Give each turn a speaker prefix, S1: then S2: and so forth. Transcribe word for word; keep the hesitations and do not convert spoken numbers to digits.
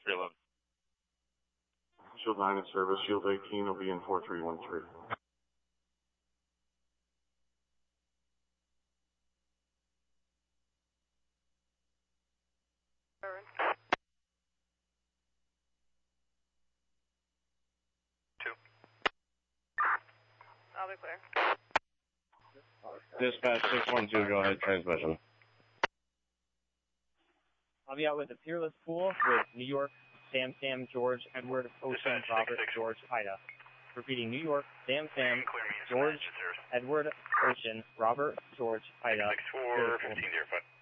S1: three eleven.
S2: Shield nine in service. Shield eighteen will be in four three one three.
S1: Two.
S3: I'll be clear.
S4: Dispatch six one two, go ahead, transmission.
S5: I'll be out with the Peerless Pool with New York, Sam Sam, George, Edward, Ocean, Robert, George, Ida. Repeating, New York, Sam Sam, George, Edward, Ocean, Robert, George, Ida.
S1: six four, fifteen, zero five.